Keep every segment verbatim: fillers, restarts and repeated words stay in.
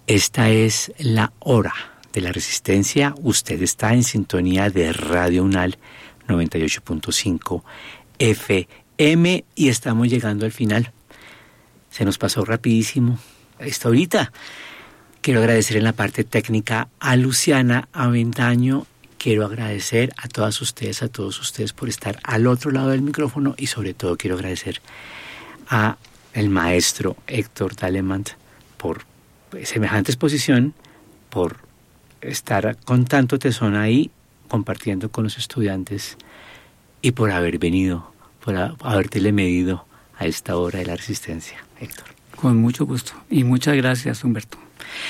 Esta es la hora de la resistencia. Usted está en sintonía de Radio Unal noventa y ocho punto cinco F M y estamos llegando al final. Se nos pasó rapidísimo esta horita. Quiero agradecer en la parte técnica a Luciana Avendaño. Quiero agradecer a todas ustedes, a todos ustedes por estar al otro lado del micrófono y sobre todo quiero agradecer a el maestro Héctor Dalemant por semejante exposición, por estar con tanto tesón ahí compartiendo con los estudiantes y por haber venido, por habértele medido a esta hora de la resistencia, Héctor. Con mucho gusto y muchas gracias, Humberto.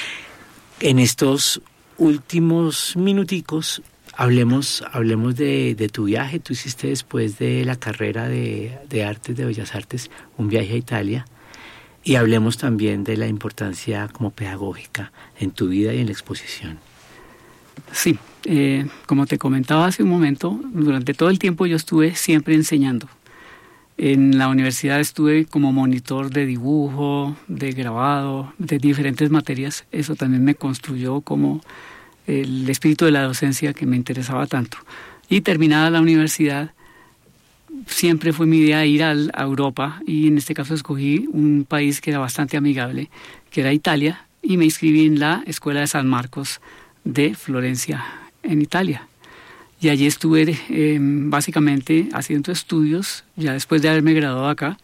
En estos últimos minuticos hablemos, hablemos de, de tu viaje. Tú hiciste después de la carrera de, de Artes, de Bellas Artes, un viaje a Italia. Y hablemos también de la importancia como pedagógica en tu vida y en la exposición. Sí, eh, como te comentaba hace un momento, durante todo el tiempo yo estuve siempre enseñando. En la universidad estuve como monitor de dibujo, de grabado, de diferentes materias. Eso también me construyó como el espíritu de la docencia que me interesaba tanto. Y terminada la universidad, siempre fue mi idea ir a Europa y en este caso escogí un país que era bastante amigable, que era Italia, y me inscribí en la Escuela de San Marcos de Florencia, en Italia. Y allí estuve eh, básicamente haciendo estudios, ya después de haberme graduado acá.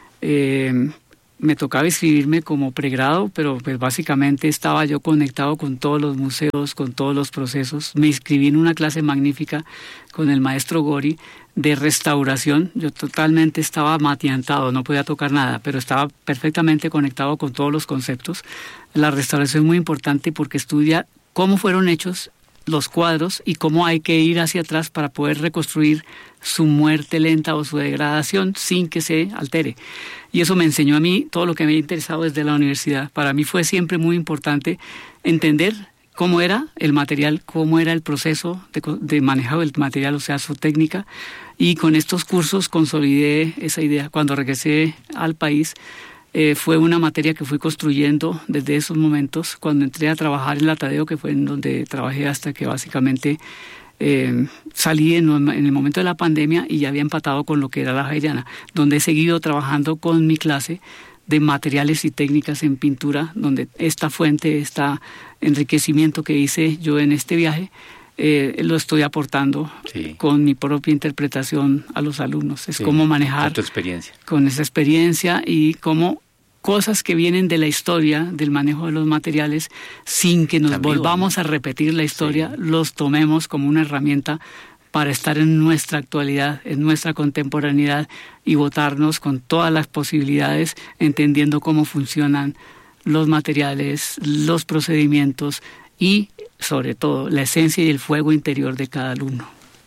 Eh, me tocaba inscribirme como pregrado, pero pues básicamente estaba yo conectado con todos los museos, con todos los procesos. Me inscribí en una clase magnífica con el maestro Gori de restauración. Yo totalmente estaba matiantado, no podía tocar nada, pero estaba perfectamente conectado con todos los conceptos. La restauración es muy importante porque estudia cómo fueron hechos los cuadros y cómo hay que ir hacia atrás para poder reconstruir su muerte lenta o su degradación sin que se altere. Y eso me enseñó a mí todo lo que me había interesado desde la universidad. Para mí fue siempre muy importante entender cómo era el material, cómo era el proceso de, de manejado del material, o sea, su técnica. Y con estos cursos consolidé esa idea. Cuando regresé al país, Eh, fue una materia que fui construyendo desde esos momentos. Cuando entré a trabajar en la Tadeo, que fue en donde trabajé hasta que básicamente eh, salí en, en el momento de la pandemia y ya había empatado con lo que era la Javeriana, donde he seguido trabajando con mi clase de materiales y técnicas en pintura, donde esta fuente, este enriquecimiento que hice yo en este viaje, Eh, lo estoy aportando sí. con mi propia interpretación a los alumnos. Es sí, cómo manejar tu experiencia. Con esa experiencia y cómo cosas que vienen de la historia, del manejo de los materiales, sin que nos Amigo, volvamos ¿no? a repetir la historia, sí. los tomemos como una herramienta para estar en nuestra actualidad, en nuestra contemporaneidad y votarnos con todas las posibilidades, entendiendo cómo funcionan los materiales, los procedimientos y sobre todo la esencia y el fuego interior de cada alumno.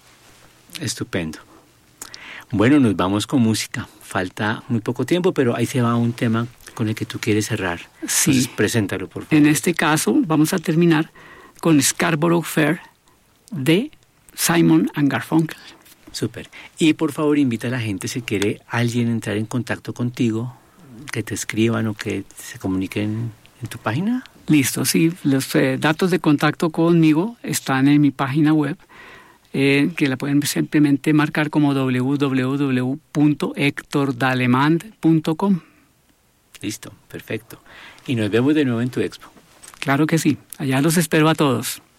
Estupendo. Bueno, nos vamos con música. Falta muy poco tiempo, pero ahí se va un tema con el que tú quieres cerrar. Sí. Entonces, preséntalo, por favor. En este caso, vamos a terminar con Scarborough Fair de Simon and Garfunkel. Súper. Y por favor, invita a la gente, si quiere alguien entrar en contacto contigo, que te escriban o que se comuniquen en tu página. Listo, sí. Los eh, datos de contacto conmigo están en mi página web, eh, que la pueden simplemente marcar como doble u doble u doble u punto héctor dalemant punto com. Listo, perfecto. Y nos vemos de nuevo en tu expo. Claro que sí. Allá los espero a todos.